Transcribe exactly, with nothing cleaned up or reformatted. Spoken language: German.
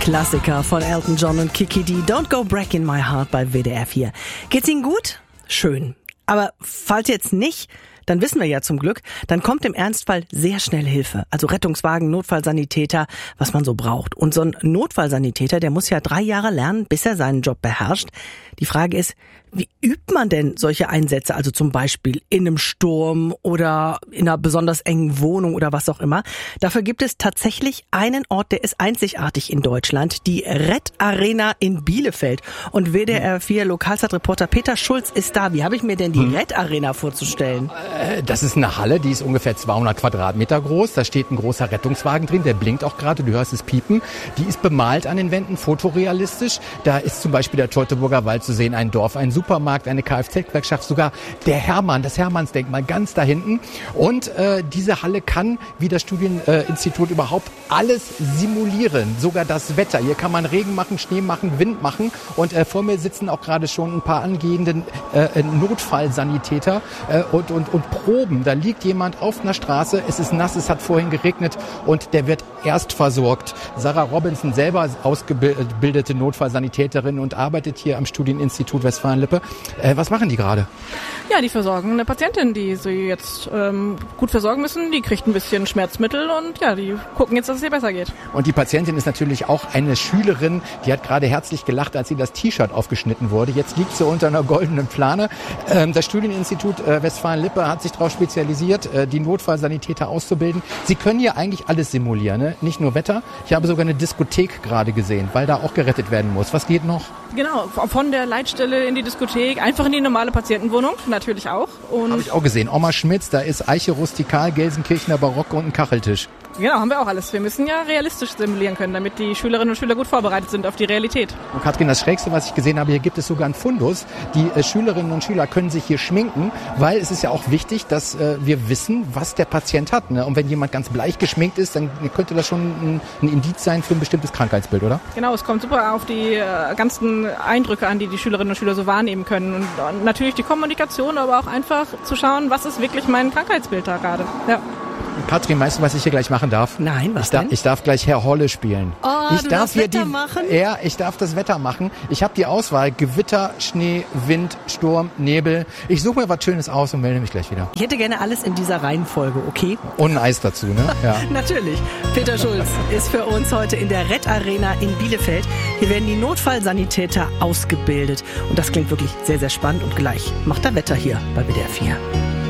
Klassiker von Elton John und Kiki D. Don't Go Breaking My Heart bei W D R vier. Geht's Ihnen gut? Schön. Aber falls jetzt nicht, dann wissen wir ja zum Glück, dann kommt im Ernstfall sehr schnell Hilfe. Also Rettungswagen, Notfallsanitäter, was man so braucht. Und so ein Notfallsanitäter, der muss ja drei Jahre lernen, bis er seinen Job beherrscht. Die Frage ist, wie übt man denn solche Einsätze? Also zum Beispiel in einem Sturm oder in einer besonders engen Wohnung oder was auch immer. Dafür gibt es tatsächlich einen Ort, der ist einzigartig in Deutschland. Die Red Arena in Bielefeld. Und W D R vier Lokalzeitreporter Peter Schulz ist da. Wie habe ich mir denn die hm. Red Arena vorzustellen? Das ist eine Halle, die ist ungefähr zweihundert Quadratmeter groß. Da steht ein großer Rettungswagen drin, der blinkt auch gerade, du hörst es piepen. Die ist bemalt an den Wänden, fotorealistisch. Da ist zum Beispiel der Teutoburger Wald zu sehen, ein Dorf, ein Supermarkt, eine Kfz-Werkstatt, sogar der Hermann, das Hermannsdenkmal ganz da hinten. Und äh, diese Halle kann, wie das Studieninstitut, überhaupt alles simulieren, sogar das Wetter. Hier kann man Regen machen, Schnee machen, Wind machen. Und äh, vor mir sitzen auch gerade schon ein paar angehende äh, Notfallsanitäter äh, und, und, und Proben. Da liegt jemand auf einer Straße, es ist nass, es hat vorhin geregnet und der wird erst versorgt. Sarah Robinson, selber ausgebildete Notfallsanitäterin und arbeitet hier am Studieninstitut Westfalen-Lippe. Äh, was machen die gerade? Ja, die versorgen eine Patientin, die sie jetzt ähm, gut versorgen müssen. Die kriegt ein bisschen Schmerzmittel und ja, die gucken jetzt, dass es ihr besser geht. Und die Patientin ist natürlich auch eine Schülerin, die hat gerade herzlich gelacht, als sie das T-Shirt aufgeschnitten wurde. Jetzt liegt sie unter einer goldenen Plane. Ähm, das Studieninstitut äh, Westfalen-Lippe hat sich darauf spezialisiert, äh, die Notfallsanitäter auszubilden. Sie können hier eigentlich alles simulieren, ne? Nicht nur Wetter. Ich habe sogar eine Diskothek gerade gesehen, weil da auch gerettet werden muss. Was geht noch? Genau, von der Leitstelle in die Diskothek, einfach in die normale Patientenwohnung, natürlich auch. Habe ich auch gesehen. Oma Schmitz, da ist Eiche Rustikal, Gelsenkirchener Barock und ein Kacheltisch. Genau, haben wir auch alles. Wir müssen ja realistisch simulieren können, damit die Schülerinnen und Schüler gut vorbereitet sind auf die Realität. Und Katrin, das Schrägste, was ich gesehen habe, hier gibt es sogar einen Fundus. Die äh, Schülerinnen und Schüler können sich hier schminken, weil es ist ja auch wichtig, dass äh, wir wissen, was der Patient hat. Ne? Und wenn jemand ganz bleich geschminkt ist, dann könnte das schon ein, ein Indiz sein für ein bestimmtes Krankheitsbild, oder? Genau, es kommt super auf die äh, ganzen Eindrücke an, die die Schülerinnen und Schüler so wahrnehmen können. Und, und natürlich die Kommunikation, aber auch einfach zu schauen, was ist wirklich mein Krankheitsbild da gerade. Ja. Katrin, weißt du, was ich hier gleich machen darf? Nein, was ich darf, denn? Ich darf gleich Herr Holle spielen. Oh, ich du darf darfst hier Wetter die, machen? Ja, ich darf das Wetter machen. Ich habe die Auswahl: Gewitter, Schnee, Wind, Sturm, Nebel. Ich suche mir was Schönes aus und melde mich gleich wieder. Ich hätte gerne alles in dieser Reihenfolge, okay? Und ein Eis dazu, ne? Ja. Natürlich. Peter Schulz ist für uns heute in der Red Arena in Bielefeld. Hier werden die Notfallsanitäter ausgebildet. Und das klingt wirklich sehr, sehr spannend. Und gleich macht er Wetter hier bei W D R vier.